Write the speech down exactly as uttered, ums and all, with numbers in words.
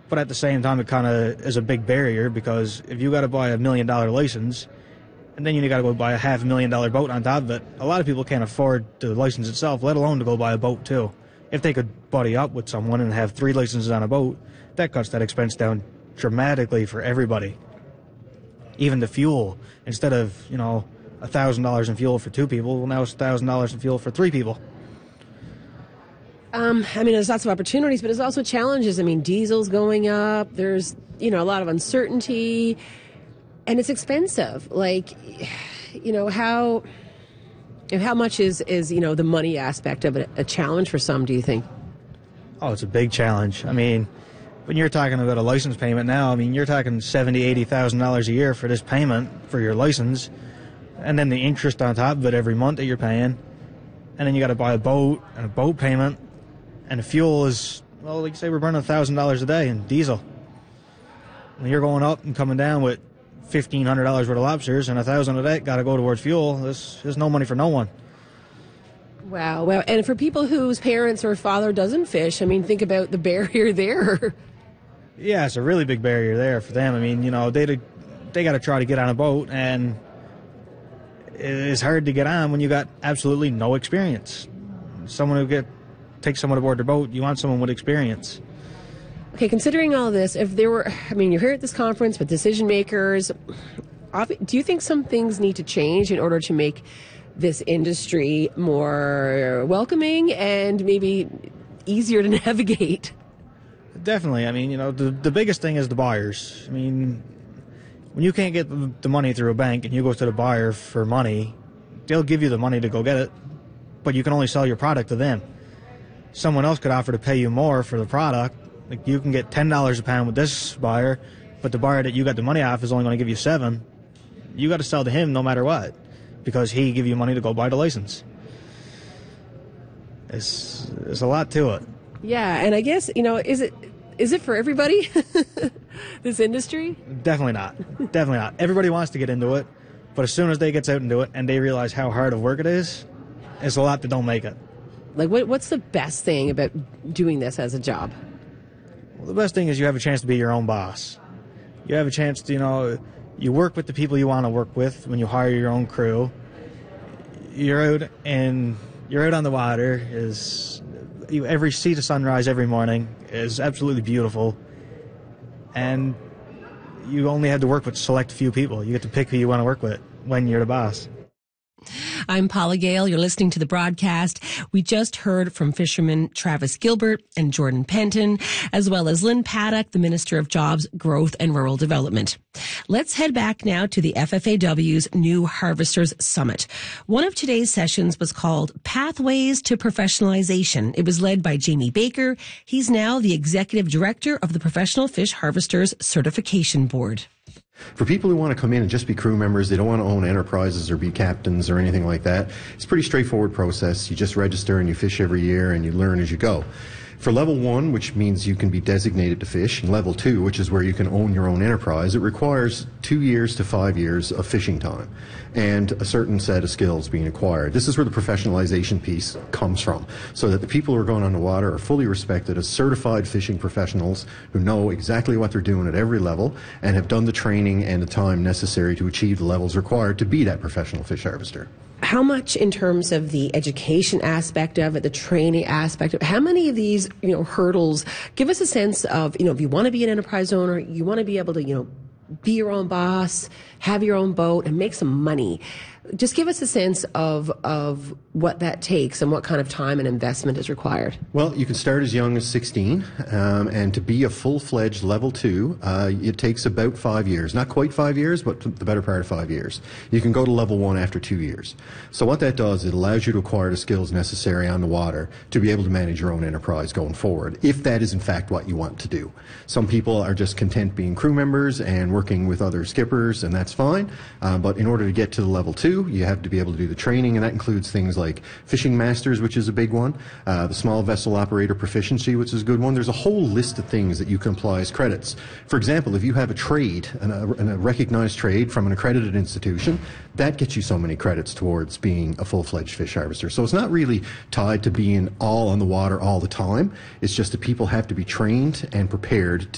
But at the same time, it kind of is a big barrier, because if you got to buy a million dollar license and then you got to go buy a half a million dollar boat on top of it, a lot of people can't afford the license itself, let alone to go buy a boat too. If they could buddy up with someone and have three licenses on a boat, that cuts that expense down dramatically for everybody. Even the fuel, instead of, you know, one thousand dollars in fuel for two people, well, now it's one thousand dollars in fuel for three people. Um, I mean, there's lots of opportunities, but there's also challenges. I mean, diesel's going up. There's, you know, a lot of uncertainty, and it's expensive. Like, you know, how how much is, is you know, the money aspect of it a challenge for some, do you think? Oh, it's a big challenge. I mean, when you're talking about a license payment now, I mean, you're talking seventy thousand dollars, eighty thousand dollars a year for this payment for your license, and then the interest on top of it every month that you're paying, and then you got to buy a boat and a boat payment. And the fuel is, well, like you say, we're burning one thousand dollars a day in diesel. When you're going up and coming down with fifteen hundred dollars worth of lobsters, and one thousand dollars of that got to go towards fuel, there's, there's no money for no one. Wow, wow. And for people whose parents or father doesn't fish, I mean, think about the barrier there. Yeah, it's a really big barrier there for them. I mean, you know, they they got to try to get on a boat, and it's hard to get on when you got absolutely no experience. Someone who get take someone aboard their boat, you want someone with experience. Okay, considering all this, if there were, I mean, you're here at this conference with decision makers, do you think some things need to change in order to make this industry more welcoming and maybe easier to navigate? Definitely. I mean, you know, the, the biggest thing is the buyers. I mean, when you can't get the, the money through a bank and you go to the buyer for money, they'll give you the money to go get it, but you can only sell your product to them. Someone else could offer to pay you more for the product. Like, you can get ten dollars a pound with this buyer, but the buyer that you got the money off is only going to give you seven. You got to sell to him no matter what, because he give you money to go buy the license. It's, there's a lot to it. Yeah, and I guess, you know, is it is it for everybody, this industry? Definitely not. Definitely not. Everybody wants to get into it, but as soon as they get out into it and they realize how hard of work it is, it's a lot that don't make it. Like, what, what's the best thing about doing this as a job? Well, the best thing is you have a chance to be your own boss. You have a chance to, you know, you work with the people you want to work with when you hire your own crew. You're out and you're out on the water. Is you, every see the sunrise every morning is absolutely beautiful, and you only have to work with select few people. You get to pick who you want to work with when you're the boss. I'm Paula Gale. You're listening to the broadcast. We just heard from fishermen Travis Gilbert and Jordan Penton, as well as Lynn Paddock, the Minister of Jobs, Growth and Rural Development. Let's head back now to the F F A W's New Harvesters Summit. One of today's sessions was called Pathways to Professionalization. It was led by Jamie Baker. He's now the Executive Director of the Professional Fish Harvesters Certification Board. For people who want to come in and just be crew members, they don't want to own enterprises or be captains or anything like that, it's a pretty straightforward process. You just register and you fish every year and you learn as you go. For level one, which means you can be designated to fish, and level two, which is where you can own your own enterprise, it requires two years to five years of fishing time and a certain set of skills being acquired. This is where the professionalization piece comes from, so that the people who are going on the water are fully respected as certified fishing professionals who know exactly what they're doing at every level and have done the training and the time necessary to achieve the levels required to be that professional fish harvester. How much in terms of the education aspect of it, the training aspect of it, how many of these, you know, hurdles, give us a sense of, you know, if you want to be an enterprise owner, you want to be able to, you know, be your own boss, have your own boat, and make some money. Just give us a sense of of what that takes and what kind of time and investment is required. Well, you can start as young as sixteen, um, and to be a full-fledged level two, uh, it takes about five years. Not quite five years, but the better part of five years. You can go to level one after two years. So what that does, it allows you to acquire the skills necessary on the water to be able to manage your own enterprise going forward, if that is in fact what you want to do. Some people are just content being crew members and working with other skippers, and that's fine. Uh, but in order to get to the level two, you have to be able to do the training, and that includes things like fishing masters, which is a big one, uh, the small vessel operator proficiency, which is a good one. There's a whole list of things that you can apply as credits. For example, if you have a trade, and a, and a recognized trade from an accredited institution, that gets you so many credits towards being a full-fledged fish harvester. So it's not really tied to being all on the water all the time. It's just that people have to be trained and prepared to